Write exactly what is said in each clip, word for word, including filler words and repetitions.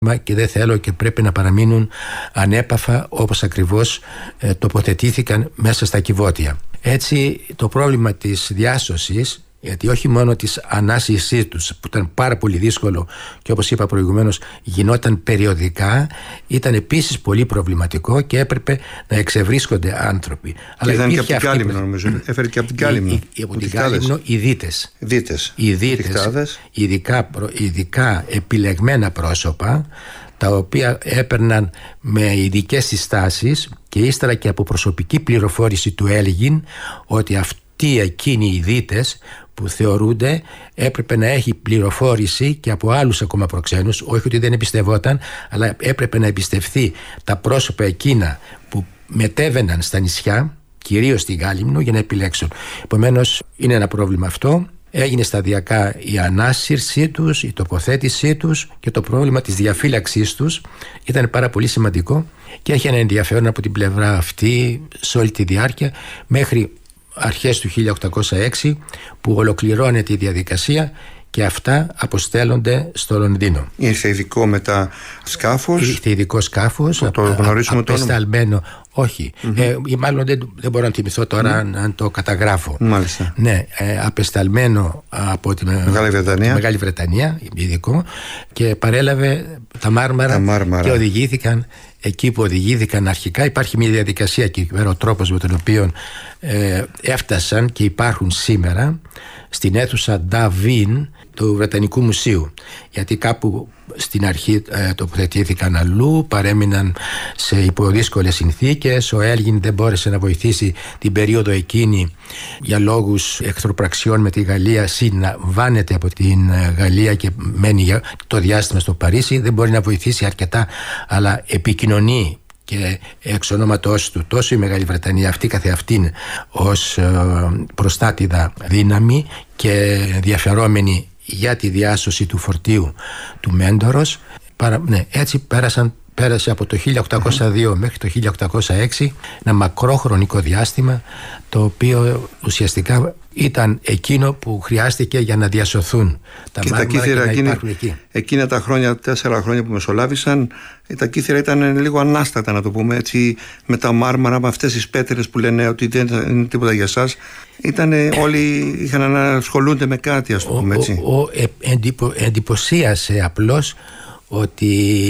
και δεν θέλω και πρέπει να παραμείνουν ανέπαφα όπως ακριβώς ε, τοποθετήθηκαν μέσα στα κυβότια. Έτσι το πρόβλημα της διάσωσης, γιατί όχι μόνο της ανάσυσής τους που ήταν πάρα πολύ δύσκολο και όπως είπα προηγουμένως γινόταν περιοδικά, ήταν επίσης πολύ προβληματικό και έπρεπε να εξευρίσκονται άνθρωποι. Και ήταν και από την Κάλυμνο νομίζω, έφερε και από την Κάλυμνο. Από την Κάλυμνο οι δίτες. Δίτες. Οι δίτες, ειδικά, ειδικά επιλεγμένα πρόσωπα, τα οποία έπαιρναν με ειδικές συστάσεις και ύστερα και από προσωπική πληροφόρηση του έλεγγιν ότι αυτοί εκείνοι οι δίτες που θεωρούνται έπρεπε να έχει πληροφόρηση και από άλλους ακόμα προξένους, όχι ότι δεν εμπιστευόταν, αλλά έπρεπε να εμπιστευθεί τα πρόσωπα εκείνα που μετέβαιναν στα νησιά, κυρίως στην Κάλυμνο, για να επιλέξουν. Επομένως είναι ένα πρόβλημα αυτό. Έγινε σταδιακά η ανάσυρσή τους, η τοποθέτησή τους και το πρόβλημα της διαφύλαξής τους ήταν πάρα πολύ σημαντικό και έχει ένα ενδιαφέρον από την πλευρά αυτή σε όλη τη διάρκεια μέχρι αρχές του χίλια οκτακόσια έξι που ολοκληρώνεται η διαδικασία και αυτά αποστέλλονται στο Λονδίνο. Ήρθε ειδικό μετά σκάφος. Ήρθε ειδικό σκάφος. Το, το γνωρίζουμε το απεσταλμένο. Όχι. Mm-hmm. Ε, μάλλον δεν, δεν μπορώ να θυμηθώ τώρα mm-hmm. αν το καταγράφω. Μάλιστα. Ναι, ε, απεσταλμένο από τη Μεγάλη Βρετανία. Μεγάλη Βρετανία, ειδικό, και παρέλαβε τα Μάρμαρα, τα Μάρμαρα και οδηγήθηκαν εκεί που οδηγήθηκαν αρχικά. Υπάρχει μια διαδικασία και εκεί πέρα ο τρόπος με τον οποίο ε, έφτασαν και υπάρχουν σήμερα στην αίθουσα Νταβίν του Βρετανικού Μουσείου, γιατί κάπου στην αρχή ε, τοποθετήθηκαν αλλού, παρέμειναν σε υποδύσκολες συνθήκες. Ο Έλγιν δεν μπόρεσε να βοηθήσει την περίοδο εκείνη για λόγους εχθροπραξιών με τη Γαλλία, συν να βάνεται από την Γαλλία και μένει για το διάστημα στο Παρίσι. Δεν μπορεί να βοηθήσει αρκετά, αλλά επικοινωνεί και εξ ονόματός του τόσο η Μεγάλη Βρετανία αυτή καθεαυτήν ως ε, προστάτηδα δύναμη και ενδιαφερόμενη για τη διάσωση του φορτίου του Μέντορος. Παρα, ναι, έτσι πέρασαν, πέρασε από το χίλια οκτακόσια δύο mm-hmm. μέχρι το χίλια οκτακόσια έξι ένα μακρό χρονικό διάστημα, το οποίο ουσιαστικά ήταν εκείνο που χρειάστηκε για να διασωθούν τα Μάρμαρα και, και να εκείνη, υπάρχουν εκεί. Εκείνα τα χρόνια, τέσσερα χρόνια που μεσολάβησαν, τα κύθυρα ήταν λίγο ανάστατα, να το πούμε έτσι, με τα Μάρμαρα, με αυτές τις πέτρες που λένε ότι δεν είναι τίποτα για σας. Ήτανε, όλοι είχαν να ασχολούνται με κάτι, ας το πούμε έτσι. Ο, ο, ε, εντυπω, εντυπωσίασε απλώς ότι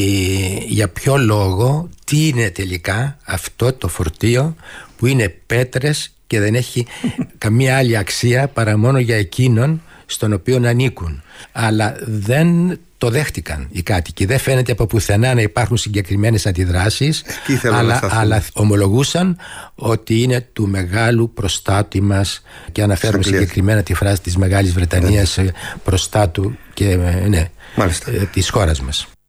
για ποιο λόγο, τι είναι τελικά αυτό το φορτίο που είναι πέτρες και δεν έχει καμία άλλη αξία παρά μόνο για εκείνον στον οποίο ανήκουν. Αλλά δεν το δέχτηκαν οι κάτοικοι. Δεν φαίνεται από πουθενά να υπάρχουν συγκεκριμένες αντιδράσεις, αλλά, αλλά ομολογούσαν ότι είναι του μεγάλου προστάτη μας και αναφέρουν συγκεκριμένα τη φράση της Μεγάλης Βρετανίας, ναι, προστάτου και ναι, της χώρας μας.